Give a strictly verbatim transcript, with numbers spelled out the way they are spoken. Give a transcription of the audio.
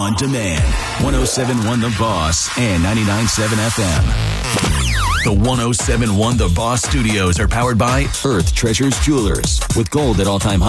on demand. one oh seven point one The Boss and ninety-nine point seven F M. The one oh seven point one The Boss Studios are powered by Earth Treasures Jewelers, with gold at all-time highs.